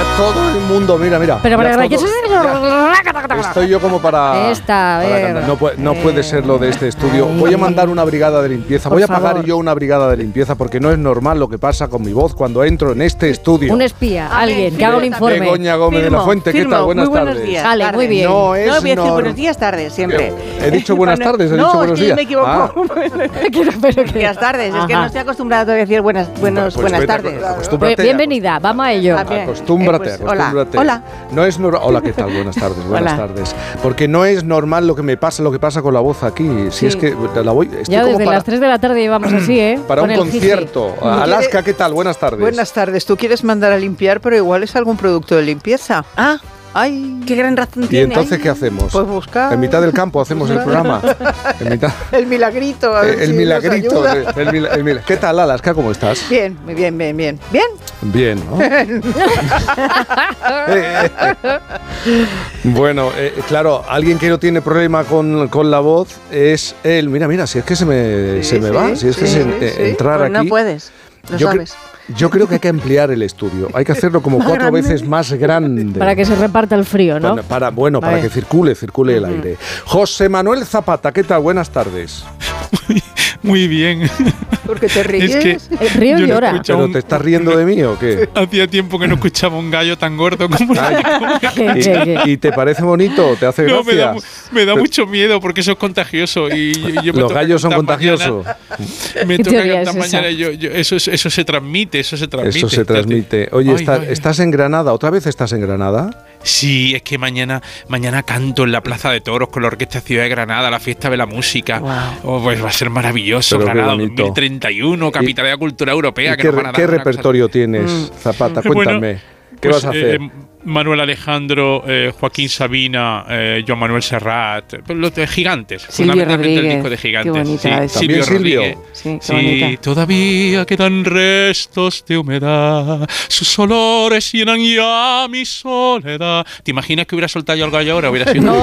todo el mundo, mira. Pero para que estoy yo como para... No puede ser lo de este estudio. Voy a mandar una brigada de limpieza. Voy a pagar yo una brigada de limpieza porque no es normal lo que pasa con mi voz cuando entro en este estudio. Un espía, alguien que haga un informe. Begoña Gómez de la Fuente, ¿qué tal? Buenas tardes. Días. Vale, muy bien. No, voy a decir buenos días, tardes, siempre. He dicho buenas tardes, he dicho buenos días. No, me equivoco. Buenas tardes, es que no estoy acostumbrada a decir buenas tardes. Bienvenida, vamos a ello. Acostúmbrate. Hola. No es hola, ¿qué tal? Buenas tardes, buenas tardes. Porque no es normal lo que pasa con la voz aquí. Si es que la voy... Ya desde las 3 de la tarde íbamos así, ¿eh? Para un concierto. Alaska, ¿qué tal? Buenas tardes. Buenas tardes. Tú quieres mandar a limpiar, pero igual es algún producto de limpieza. ¡Ay! ¡Qué gran razón tiene! ¿Y entonces qué hacemos? Pues buscar. En mitad del campo hacemos el programa. El milagrito. El milagrito. ¿Qué tal, Alaska? ¿Cómo estás? Bien. Bien, ¿no? Bueno, claro, alguien que no tiene problema con la voz es él. Mira, si es que se me va. Si es que entrar pues aquí... No puedes, lo sabes. Yo creo que hay que ampliar el estudio. Hay que hacerlo como 4 veces más grande. Para que se reparta el frío, ¿no? Para que circule el aire. José Manuel Zapata, ¿qué tal? Buenas tardes. Muy bien. ¿Por qué te ríes? Es que río y llora. ¿Pero te estás riendo de mí o qué? Hacía tiempo que no escuchaba un gallo tan gordo como ¿Y te parece bonito? ¿Te hace gracia? No, me da mucho miedo porque eso es contagioso. Los gallos son contagiosos. Me toca cantar mañana y eso se transmite. Eso se transmite. Oye, ¿estás en Granada? ¿Otra vez estás en Granada? Sí, es que mañana canto en la Plaza de Toros con la Orquesta Ciudad de Granada, la Fiesta de la Música. Wow. Pues va a ser maravilloso. Pero Granada 2031, Capitalidad de Cultura Europea. ¿Qué repertorio tienes, Zapata? Cuéntame. ¿Qué vas a hacer? Manuel Alejandro, Joaquín Sabina, Joan Manuel Serrat, los de Gigantes, fundamentalmente el disco de Gigantes. Qué bonita Silvio Rodríguez. Sí, todavía quedan restos de humedad, sus olores llenan ya mi soledad. ¿Te imaginas que hubiera soltado yo el gallo ahora? Hubiera sido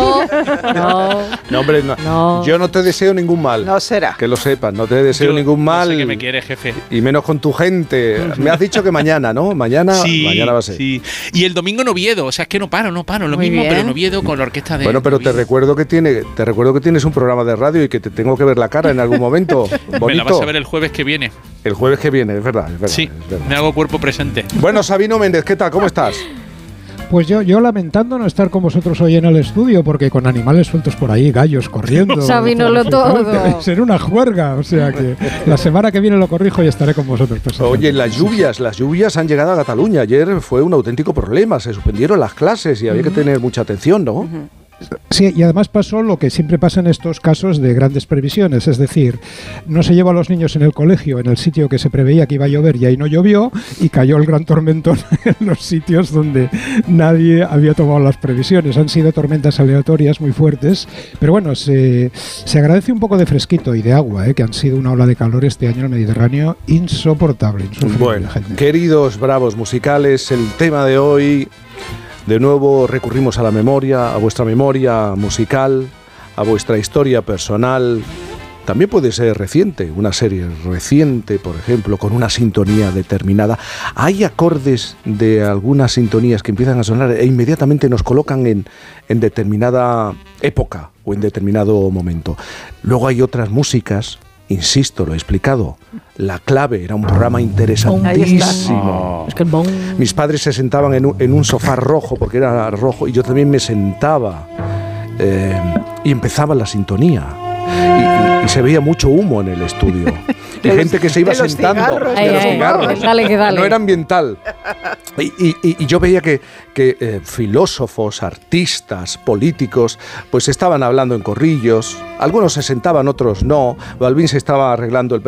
No, hombre, no. Yo no te deseo ningún mal. No será. Que lo sepas, no te deseo ningún mal. No sé que me quieres, jefe. Y menos con tu gente. Me has dicho que mañana, ¿no? Mañana va a ser. Sí. Y el domingo en Oviedo, o sea, es que no paro, lo mismo, pero en Oviedo con la orquesta de... Bueno, pero te recuerdo que tienes un programa de radio y que te tengo que ver la cara en algún momento. Bonito. Me la vas a ver el jueves que viene. El jueves que viene, es verdad. Sí, me hago cuerpo presente. Bueno, Sabino Méndez, ¿qué tal? ¿Cómo estás? Pues yo lamentando no estar con vosotros hoy en el estudio, porque con animales sueltos por ahí, gallos corriendo. Sabínolo todo. Debe ser una juerga, o sea que la semana que viene lo corrijo y estaré con vosotros. Oye, las lluvias han llegado a Cataluña. Ayer fue un auténtico problema, se suspendieron las clases y había que tener mucha atención, ¿no? Sí, y además pasó lo que siempre pasa en estos casos de grandes previsiones, es decir, no se llevó a los niños en el colegio, en el sitio que se preveía que iba a llover y ahí no llovió, y cayó el gran tormentón en los sitios donde nadie había tomado las previsiones. Han sido tormentas aleatorias muy fuertes, pero bueno, se agradece un poco de fresquito y de agua, que han sido una ola de calor este año en el Mediterráneo insoportable. Bueno, queridos bravos musicales, el tema de hoy... De nuevo recurrimos a la memoria, a vuestra memoria musical, a vuestra historia personal. También puede ser reciente, una serie reciente, por ejemplo, con una sintonía determinada. Hay acordes de algunas sintonías que empiezan a sonar e inmediatamente nos colocan en determinada época o en determinado momento. Luego hay otras músicas. Insisto, lo he explicado. La Clave era un programa interesantísimo. Es que mis padres se sentaban en un sofá rojo, porque era rojo, y yo también me sentaba. Y empezaba la sintonía. Y se veía mucho humo en el estudio. Y gente que se iba sentando de los cigarros. Dale. No era ambiental. Y yo veía que filósofos, artistas, políticos, pues estaban hablando en corrillos. Algunos se sentaban, otros no. Balbín se estaba arreglando el